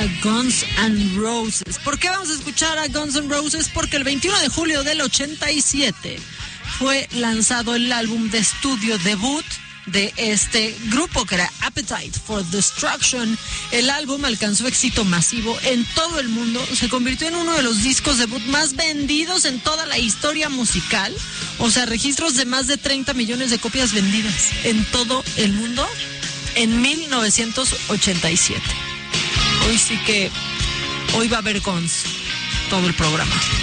Guns N' Roses. ¿Por qué vamos a escuchar a Guns N' Roses? Porque el 21 de julio del 87 fue lanzado el álbum de estudio debut de este grupo, que era Appetite for Destruction. El álbum alcanzó éxito masivo en todo el mundo, se convirtió en uno de los discos debut más vendidos en toda la historia musical, o sea, registros de más de 30 millones de copias vendidas en todo el mundo en 1987. Hoy sí que, hoy va a haber Guns todo el programa.